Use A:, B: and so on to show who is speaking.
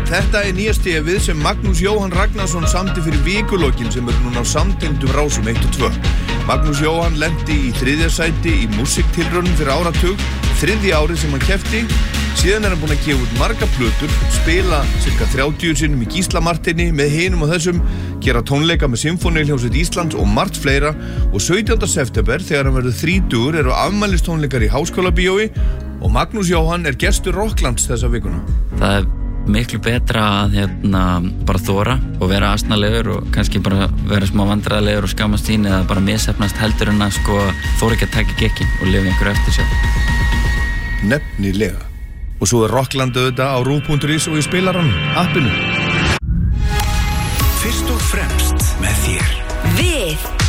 A: Þetta nýja stefið sem Magnús Jóhann Ragnarsson samdi fyrir vikulokkin sem núna á samtengdum rásum 1 og 2. Magnús Jóhann lenti í 3. sæti í músiktilraunum fyrir áratug, 3. árið sem hann keppti. Síðan hann búinn að gefa út marga plötur, spila cirka 30 sinnum í Gísla Marteini með hinum og þessum, gera tónleika með Sinfóníuhljómsveit Íslands og margt fleira. Og 17. september, þegar hann verður 30, eru afmælistónleikar í Háskólabíói og Magnús Jóhann gestur Rocklands þessa vikuna.
B: Það miklu betra að bara þora og vera asnalegur og kannski bara vera smá vandræðalegur og skammast sín eða bara misheppnast heldur en að þora ekki að taka gekkin og lifa einhverju eftir sér.
A: Nefnilega. Og svo Rockland auðvitað á RÚV.is og í spilaranum, appinu.
C: Fyrst og fremst með þér. Við